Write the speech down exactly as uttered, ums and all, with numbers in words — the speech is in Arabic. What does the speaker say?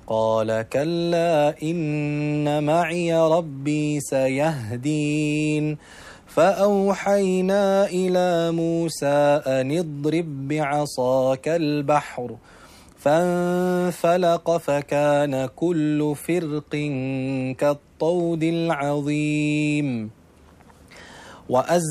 قال كلا إن معي ربي سيهدين فأوحينا إلى موسى أن اضرب بعصاك البحر فانفلق فكان كل فرق كالطود العظيم. وأز